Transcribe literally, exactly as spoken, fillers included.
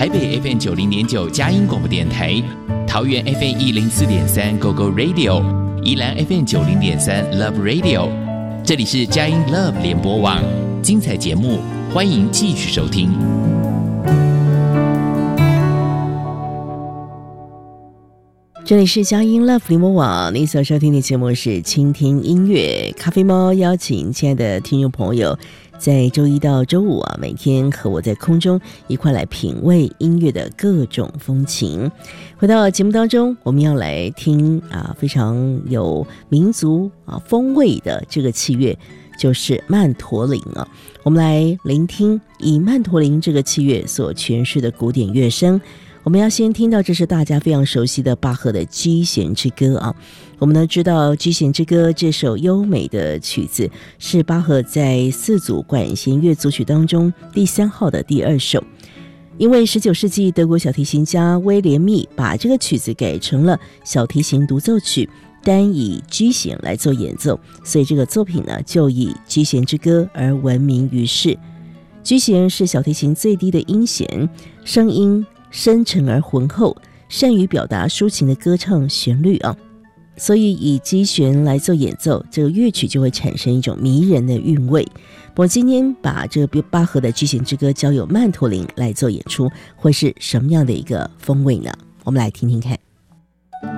台北 F M 九零点九佳音广播电台，桃园 F M 一零四点三 Go Go Radio， 宜兰 F M 九零点三 Love Radio。这里是佳音 Love 联播网，精彩节目，欢迎继续收听。 这里是佳音 Love 联播网，你所收听的节目是倾听音乐咖啡猫，邀请亲爱的听众朋友在周一到周五啊，每天和我在空中一块来品味音乐的各种风情。回到节目当中，我们要来听啊非常有民族啊风味的这个器乐，就是曼陀林啊。我们来聆听以曼陀林这个器乐所诠释的古典乐声。我们要先听到，这是大家非常熟悉的巴赫的 G 弦之歌啊。我们呢知道 G 弦之歌这首优美的曲子是巴赫在四组管弦乐组曲当中第三号的第二首。因为十九世纪德国小提琴家威廉密把这个曲子改成了小提琴独奏曲，单以 G 弦来做演奏，所以这个作品呢就以 G 弦之歌而闻名于世。G 弦是小提琴最低的音弦，声音深沉而浑厚，善于表达抒情的歌唱旋律啊，所以以 G 弦来做演奏，这个乐曲就会产生一种迷人的韵味。我今天把这个巴赫的 G 弦之歌交由曼陀林来做演出，会是什么样的一个风味呢？我们来听听看。